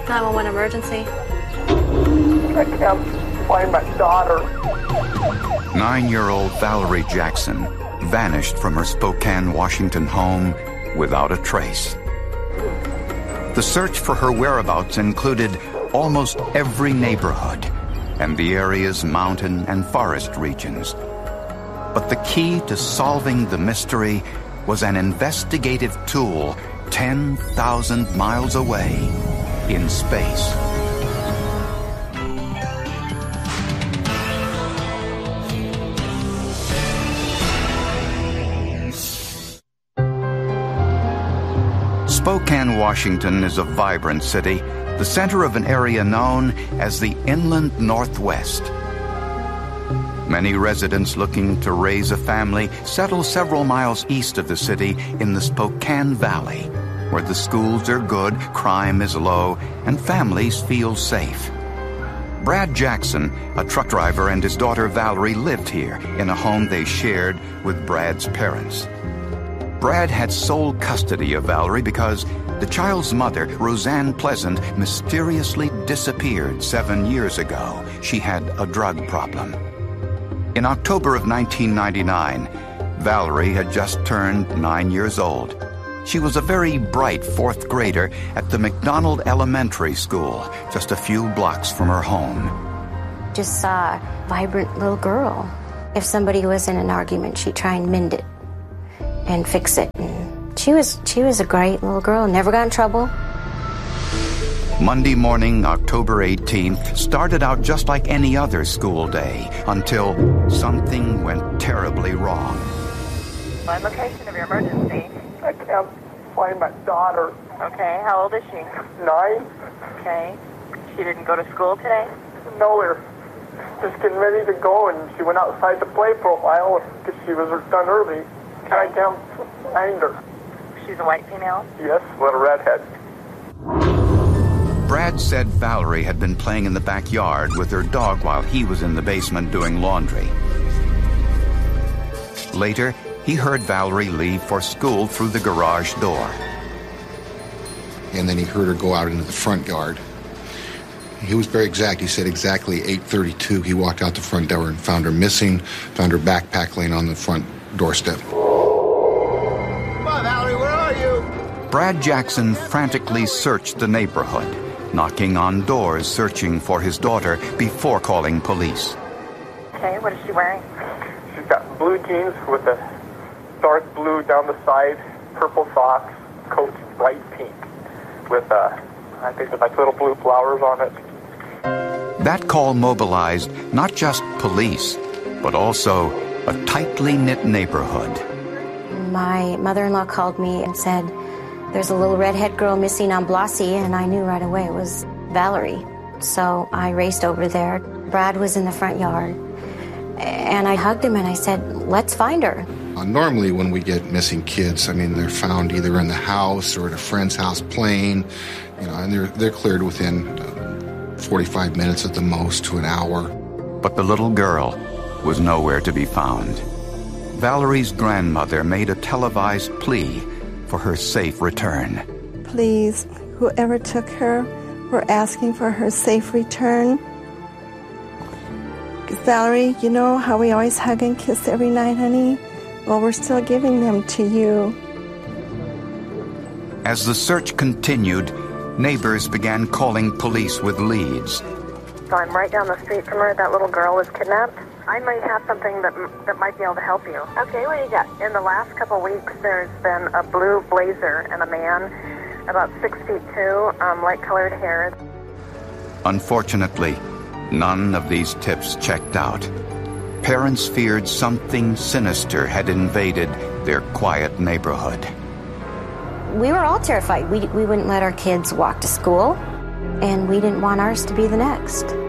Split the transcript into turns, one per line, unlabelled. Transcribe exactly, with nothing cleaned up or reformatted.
nine one one emergency.
I can't find my daughter.
Nine-year-old Valerie Jackson vanished from her Spokane, Washington home without a trace. The search for her whereabouts included almost every neighborhood and the area's mountain and forest regions. But the key to solving the mystery was an investigative tool ten thousand miles away in space. Spokane, Washington is a vibrant city, the center of an area known as the Inland Northwest. Many residents looking to raise a family settle several miles east of the city in the Spokane Valley, where the schools are good, crime is low, and families feel safe. Brad Jackson, a truck driver, and his daughter Valerie lived here in a home they shared with Brad's parents. Brad had sole custody of Valerie because the child's mother, Roseanne Pleasant, mysteriously disappeared seven years ago. She had a drug problem. In October of nineteen ninety-nine, Valerie had just turned nine years old. She was a very bright fourth grader at the McDonald Elementary School, just a few blocks from her home.
Just saw a vibrant little girl. If somebody was in an argument, she'd try and mend it and fix it. And she was she was a great little girl, never got in trouble.
Monday morning, October eighteenth, started out just like any other school day until something went terribly wrong.
My location of your emergency.
I can't find my daughter.
Okay, how old is she?
Nine?
Okay. She didn't go to school today?
No, we're just getting ready to go, and she went outside to play for a while because she was done early. I can't find her.
She's a white female?
Yes, little redhead.
Brad said Valerie had been playing in the backyard with her dog while he was in the basement doing laundry. Later, he heard Valerie leave for school through the garage door.
And then he heard her go out into the front yard. He was very exact. He said exactly eight thirty-two. He walked out the front door and found her missing, found her backpack laying on the front doorstep.
Come on, Valerie, where are you?
Brad Jackson frantically searched the neighborhood, knocking on doors searching for his daughter before calling police.
Okay, what is she wearing?
She's got blue jeans with a dark blue down the side, purple socks, coat bright pink, with uh, I think there's like little blue flowers on it.
That call mobilized not just police, but also a tightly knit neighborhood.
My mother-in-law called me and said, there's a little redhead girl missing on Blossie, and I knew right away it was Valerie. So I raced over there. Brad was in the front yard, and I hugged him and I said, let's find her.
Uh, normally when we get missing kids, I mean, they're found either in the house or at a friend's house playing, you know, and they're, they're cleared within uh, forty-five minutes at the most to an hour.
But the little girl was nowhere to be found. Valerie's grandmother made a televised plea for her safe return.
Please, whoever took her, we're asking for her safe return. Valerie, you know how we always hug and kiss every night, honey? Well, we're still giving them to you.
As the search continued, neighbors began calling police with leads.
So I'm right down the street from her. That little girl was kidnapped. I might have something that that might be able to help you. Okay, what do you got? In the last couple of weeks, there's been a blue blazer and a man about six feet two, um, light-colored hair.
Unfortunately, none of these tips checked out. Parents feared something sinister had invaded their quiet neighborhood.
We were all terrified. We, we wouldn't let our kids walk to school, and we didn't want ours to be the next.